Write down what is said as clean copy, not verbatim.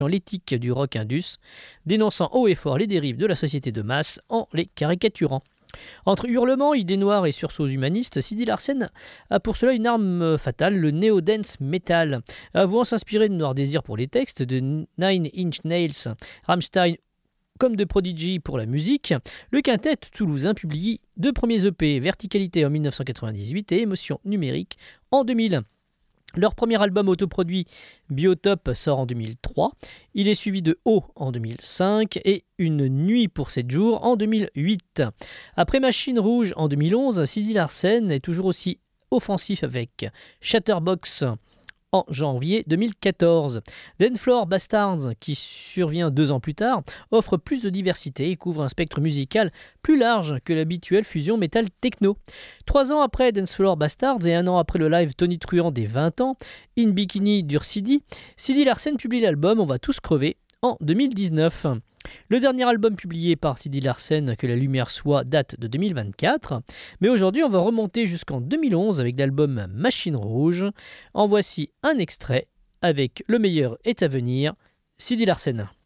l'éthique du rock indus, dénonçant haut et fort les dérives de la société de masse en les caricaturant. Entre hurlements, idées noires et sursauts humanistes, Sidi Larsen a pour cela une arme fatale, le néo-dance metal. Avouant s'inspirer de Noir Désir pour les textes, de Nine Inch Nails, Rammstein comme de Prodigy pour la musique, le quintet toulousain publie 2 premiers EP, Verticalité en 1998 et Émotion numérique en 2000. Leur premier album autoproduit, Biotope, sort en 2003. Il est suivi de Haut en 2005 et Une nuit pour 7 jours en 2008. Après Machine Rouge en 2011, Sidi Larsen est toujours aussi offensif avec Chatterbox en janvier 2014. Dancefloor Bastards, qui survient 2 ans plus tard, offre plus de diversité et couvre un spectre musical plus large que l'habituelle fusion métal-techno. 3 ans après Dancefloor Bastards et 1 an après le live Tony Truant des 20 ans, In Bikini d'Ursidi, Sidi Larsen publie l'album On va tous crever en 2019. Le dernier album publié par Sidi Larsen, Que la lumière soit, date de 2024. Mais aujourd'hui, on va remonter jusqu'en 2011 avec l'album Machine Rouge. En voici un extrait avec Le meilleur est à venir, Sidi Larsen.